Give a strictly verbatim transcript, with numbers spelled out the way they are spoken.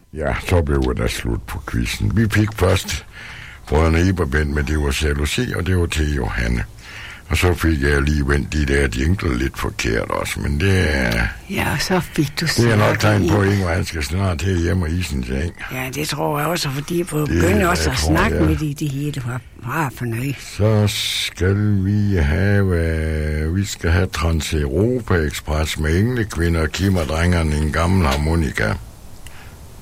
Ja, så blev det slut på quizzen. Vi fik først brødrene Iberbind, men det var jalousi, og det var til Johanne. Og så fik jeg lige vendt de der jingle lidt forkert også, men det er... Ja, så fik du det er nok tegn på, at Ingvar, han skal snart til hjemme og i sin seng. Ja, det tror jeg også, fordi på begynder også at tror, snakke ja. med i det hele. Var fornøj. Så skal vi have... Vi skal have Trans-Europa Express med englekvinder, Kim og drengerne i en gammel harmonika.